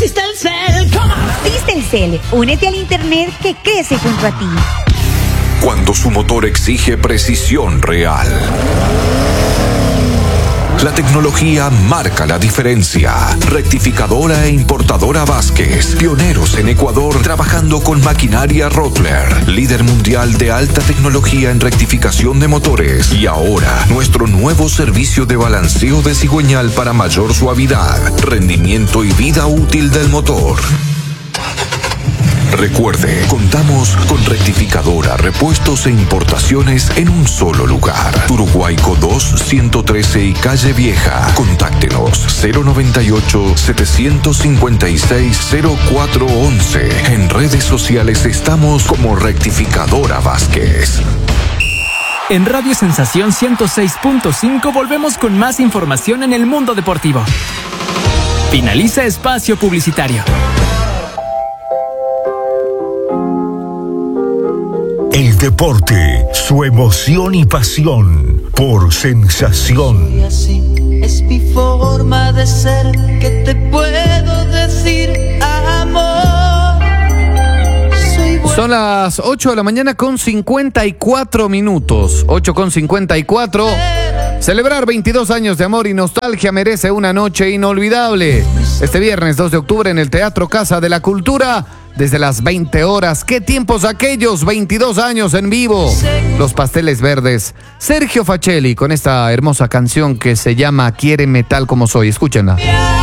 Cell, come on. Cell, únete al internet que crece junto a ti. Cuando su motor exige precisión real, la tecnología marca la diferencia. Rectificadora e importadora Vázquez, pioneros en Ecuador trabajando con maquinaria Rottler, líder mundial de alta tecnología en rectificación de motores. Y ahora, nuestro nuevo servicio de balanceo de cigüeñal para mayor suavidad, rendimiento y vida útil del motor. Recuerde, contamos con rectificadora, repuestos e importaciones en un solo lugar. Uruguaico 2, 113 y Calle Vieja. Contáctenos 098-756-0411. En redes sociales estamos como Rectificadora Vázquez. En Radio Sensación 106.5 volvemos con más información en el mundo deportivo. Finaliza espacio publicitario. El deporte, su emoción y pasión por Sensación. Y así es mi forma de ser, que te puedo decir amor. Son las 8 de la mañana con 54 minutos. 8:54. Celebrar 22 años de amor y nostalgia merece una noche inolvidable. Este viernes 2 de octubre en el Teatro Casa de la Cultura, desde las 20 horas. ¿Qué tiempos aquellos? 22 años en vivo. Los Pasteles Verdes. Sergio Facelli con esta hermosa canción que se llama Quiéreme tal como soy. Escúchenla.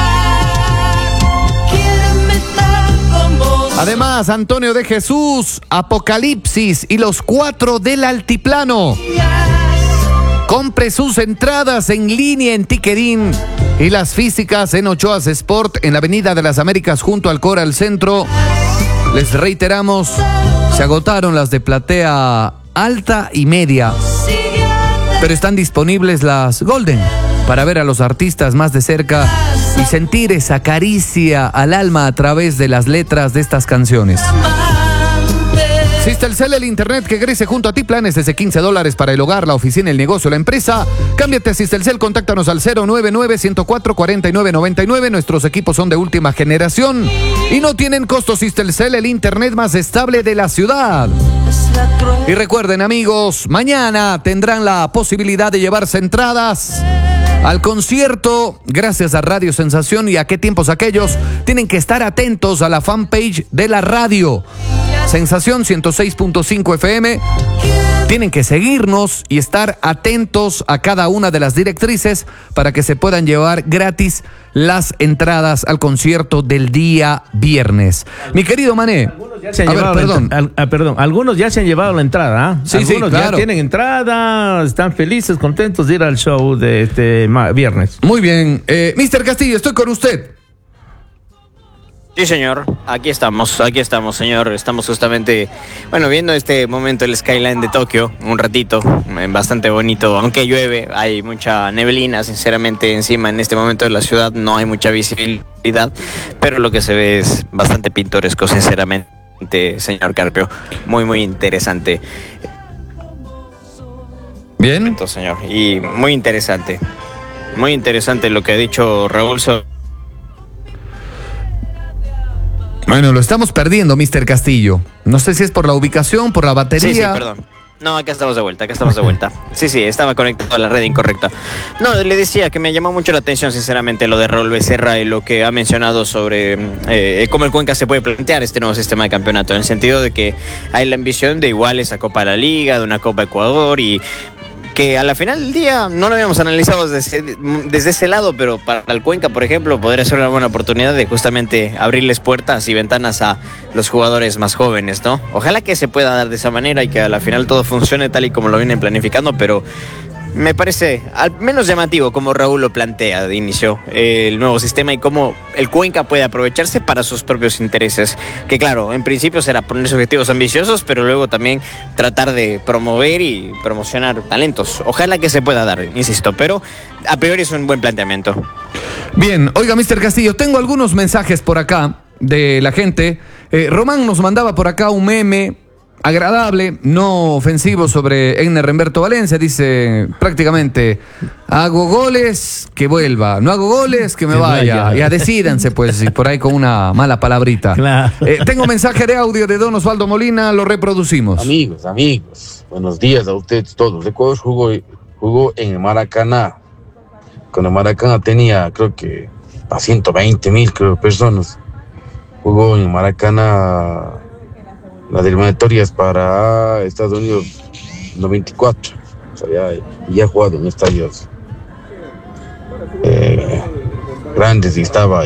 Además, Antonio de Jesús, Apocalipsis y los 4 del Altiplano. Compre sus entradas en línea en Tickerin y las físicas en Ochoas Sport en la Avenida de las Américas junto al Coral Centro. Les reiteramos, se agotaron las de platea alta y media, pero están disponibles las Golden para ver a los artistas más de cerca y sentir esa caricia al alma a través de las letras de estas canciones. Sistelcel, el internet que crece junto a ti, planes desde $15 para el hogar, la oficina, el negocio, la empresa. Cámbiate a Sistelcel, contáctanos al 099-104-4999. Nuestros equipos son de última generación y no tienen costo. Sistelcel, el internet más estable de la ciudad. Y recuerden, amigos, mañana tendrán la posibilidad de llevarse entradas al concierto gracias a Radio Sensación. ¿Y a qué tiempos aquellos? Tienen que estar atentos a la fanpage de la radio Sensación 106.5 FM. Tienen que seguirnos y estar atentos a cada una de las directrices para que se puedan llevar gratis las entradas al concierto del día viernes. Mi querido Mané. Algunos ya se han llevado la entrada. Sí, algunos sí, claro. Ya tienen entrada, están felices, contentos de ir al show de este viernes. Muy bien. Mr. Castillo, estoy con usted. Sí, señor, aquí estamos, señor. Estamos justamente, viendo este momento el skyline de Tokio, un ratito, bastante bonito, aunque llueve, hay mucha neblina, sinceramente, encima en este momento de la ciudad no hay mucha visibilidad, pero lo que se ve es bastante pintoresco, sinceramente, señor Carpio, muy, muy interesante. Bien. Entonces, señor, y muy interesante lo que ha dicho Raúl sobre... Bueno, lo estamos perdiendo, Mr. Castillo. No sé si es por la ubicación, por la batería. Sí, perdón. No, acá estamos de vuelta. Sí, estaba conectado a la red incorrecta. No, le decía que me llamó mucho la atención, sinceramente, lo de Raúl Becerra y lo que ha mencionado sobre cómo el Cuenca se puede plantear este nuevo sistema de campeonato, en el sentido de que hay la ambición de igual esa Copa de la Liga, de una Copa Ecuador y... que a la final del día no lo habíamos analizado desde ese lado, pero para el Cuenca, por ejemplo, podría ser una buena oportunidad de justamente abrirles puertas y ventanas a los jugadores más jóvenes, ¿no? Ojalá que se pueda dar de esa manera y que a la final todo funcione tal y como lo vienen planificando, pero me parece al menos llamativo como Raúl lo plantea de inicio, el nuevo sistema y cómo el Cuenca puede aprovecharse para sus propios intereses, que claro, en principio será ponerse objetivos ambiciosos, pero luego también tratar de promover y promocionar talentos. Ojalá que se pueda dar, insisto, pero a priori es un buen planteamiento. Bien, oiga, Mr. Castillo, tengo algunos mensajes por acá de la gente. Román nos mandaba por acá un meme agradable, no ofensivo sobre Egner Remberto Valencia. Dice prácticamente, hago goles, que vuelva. No hago goles, que me vaya. Ya decídanse, pues, y por ahí con una mala palabrita. Claro. Tengo mensaje de audio de don Osvaldo Molina, lo reproducimos. Amigos, buenos días a ustedes todos. Ecuador jugó en el Maracaná. Cuando el Maracaná tenía, creo que, a 120,000 personas. Jugó en el Maracaná las eliminatorias para Estados Unidos 94. O sea, ya ha jugado en estadios grandes y estaba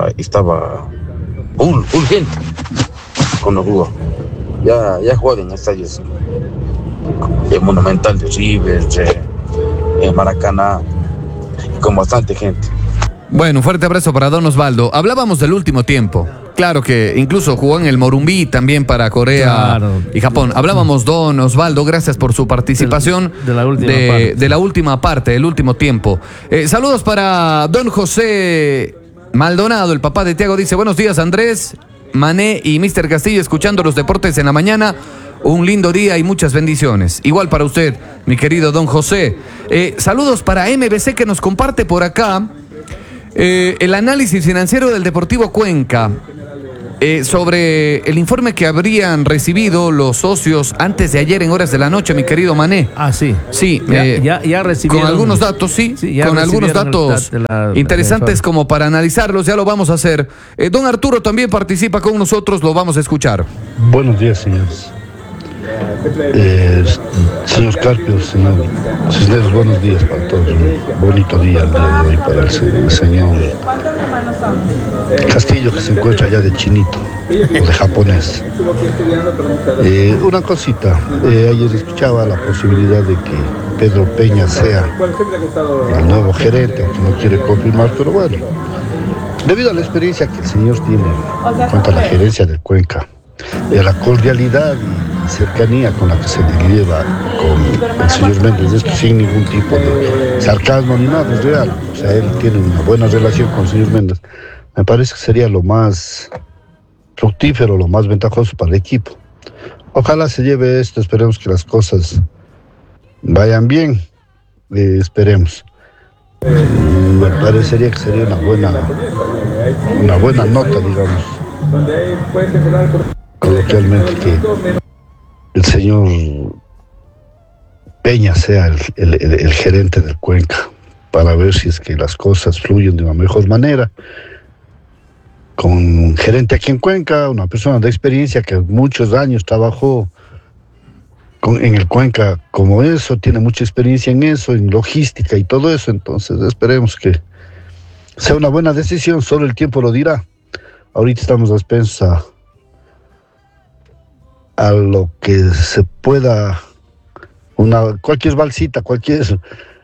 full gente cuando jugó. Ya ha jugado en estadios Monumental de River, en Maracaná, con bastante gente. Bueno, un fuerte abrazo para don Osvaldo. Hablábamos del último tiempo. Claro que incluso jugó en el Morumbí también para Corea y Japón. Hablábamos, don Osvaldo, gracias por su participación de la última parte, del último tiempo. Saludos para don José Maldonado, el papá de Thiago. Dice, buenos días, Andrés, Mané y Mr. Castillo, escuchando los deportes en la mañana. Un lindo día y muchas bendiciones. Igual para usted, mi querido don José. Saludos para MBC, que nos comparte por acá el análisis financiero del Deportivo Cuenca. Sobre el informe que habrían recibido los socios antes de ayer en horas de la noche, mi querido Mané. Sí. Sí, ya recibieron. Con algunos datos, con algunos datos interesantes como para analizarlos, ya lo vamos a hacer. Don Arturo también participa con nosotros, lo vamos a escuchar. Buenos días, señores. Señor Carpio, señor Cisneros, buenos días para todos. Un bonito día el día de hoy para el señor Castillo, que se encuentra allá de chinito o de japonés. Una cosita, ayer escuchaba la posibilidad de que Pedro Peña sea el nuevo gerente, aunque no quiere confirmar, pero bueno, debido a la experiencia que el señor tiene en cuanto a la gerencia del Cuenca, la cordialidad y cercanía con la que se lleva con el señor Méndez, esto sin ningún tipo de sarcasmo ni nada, es real. O sea, él tiene una buena relación con el señor Méndez. Me parece que sería lo más fructífero, lo más ventajoso para el equipo. Ojalá se lleve esto, esperemos que las cosas vayan bien, esperemos. Me parecería que sería una buena nota, digamos, coloquialmente, que el señor Peña sea el gerente del Cuenca, para ver si es que las cosas fluyen de una mejor manera. Con un gerente aquí en Cuenca, una persona de experiencia que muchos años trabajó en el Cuenca como eso, tiene mucha experiencia en eso, en logística y todo eso, entonces esperemos que sea una buena decisión, solo el tiempo lo dirá. Ahorita estamos a expensas a lo que se pueda, cualquier balsita, cualquier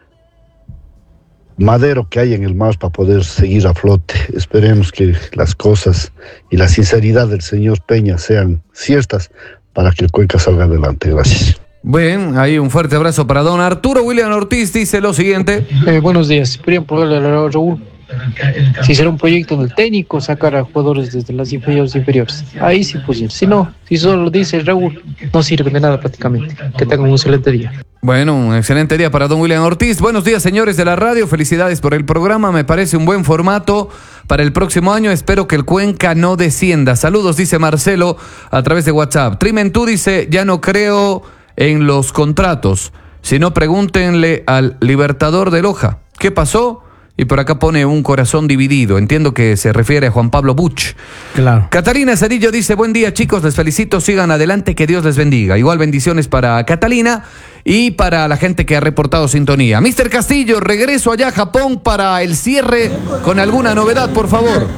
madero que hay en el mar para poder seguir a flote. Esperemos que las cosas y la sinceridad del señor Peña sean ciertas para que el Cuenca salga adelante. Gracias. Bien, ahí un fuerte abrazo para don Arturo. William Ortiz dice lo siguiente. Buenos días. Quería preguntarle a Raúl si será un proyecto del técnico sacar a jugadores desde las inferiores. Ahí sí posible. Si no, si solo dice Raúl, no sirve de nada prácticamente. Que tengan un excelente día. Bueno, un excelente día para don William Ortiz. Buenos días, señores de la radio. Felicidades por el programa. Me parece un buen formato para el próximo año. Espero que el Cuenca no descienda. Saludos, dice Marcelo a través de WhatsApp. Trimentú dice, ya no creo en los contratos. Si no, pregúntenle al Libertador de Loja. ¿Qué pasó? Y por acá pone un corazón dividido. Entiendo que se refiere a Juan Pablo Buch. Claro. Catalina Cerillo dice, buen día, chicos, les felicito, sigan adelante, que Dios les bendiga. Igual bendiciones para Catalina y para la gente que ha reportado sintonía. Mr. Castillo, regreso allá a Japón para el cierre con alguna novedad, por favor.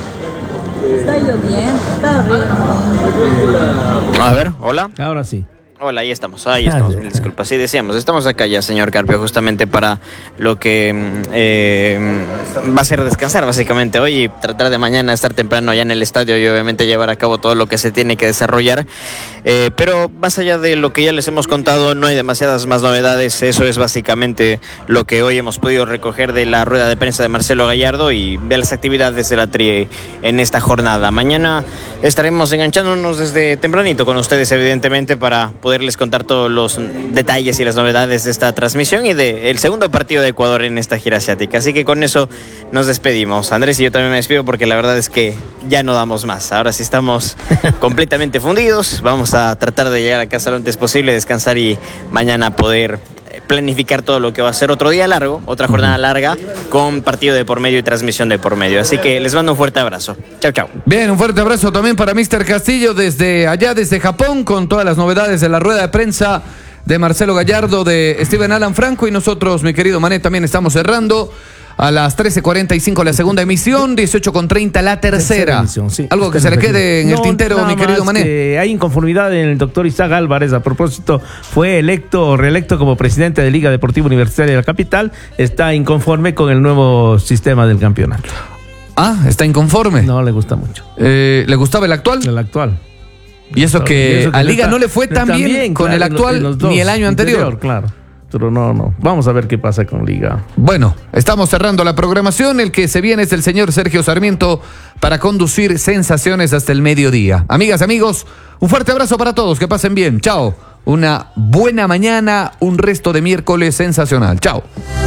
Está lloviendo, está horrible. A ver, hola. Ahora sí. Hola, ahí estamos, mil disculpas. Sí, decíamos, estamos acá ya, señor Carpio, justamente para lo que va a ser descansar básicamente hoy y tratar de mañana estar temprano allá en el estadio y obviamente llevar a cabo todo lo que se tiene que desarrollar. Pero más allá de lo que ya les hemos contado, no hay demasiadas más novedades. Eso es básicamente lo que hoy hemos podido recoger de la rueda de prensa de Marcelo Gallardo y de las actividades de la TRI en esta jornada. Mañana estaremos enganchándonos desde tempranito con ustedes, evidentemente, para poderles contar todos los detalles y las novedades de esta transmisión y del segundo partido de Ecuador en esta gira asiática. Así que con eso nos despedimos. Andrés y yo también me despido porque la verdad es que ya no damos más. Ahora sí estamos completamente fundidos. Vamos a tratar de llegar a casa lo antes posible, descansar y mañana poder planificar todo lo que va a ser otro día largo, otra jornada larga, con partido de por medio y transmisión de por medio. Así que les mando un fuerte abrazo. Chau, chau. Bien, un fuerte abrazo también para Mr. Castillo desde allá, desde Japón, con todas las novedades de la rueda de prensa de Marcelo Gallardo, de Steven Alan Franco, y nosotros, mi querido Mané, también estamos cerrando a las 13:45 la segunda emisión, 18:30 la tercera. Emisión, sí. Algo que se le quede en el tintero, mi querido Mané. Hay inconformidad en el doctor Isaac Álvarez. A propósito, fue reelecto como presidente de Liga Deportiva Universitaria de la capital. Está inconforme con el nuevo sistema del campeonato. Ah, ¿está inconforme? No le gusta mucho. ¿Le gustaba el actual? El actual. Y eso que a Liga no le fue tan bien con el actual ni el año anterior. Claro. Pero no. Vamos a ver qué pasa con Liga. Bueno, estamos cerrando la programación. El que se viene es el señor Sergio Sarmiento para conducir Sensaciones hasta el mediodía. Amigas, amigos, un fuerte abrazo para todos. Que pasen bien. Chao. Una buena mañana, un resto de miércoles sensacional. Chao.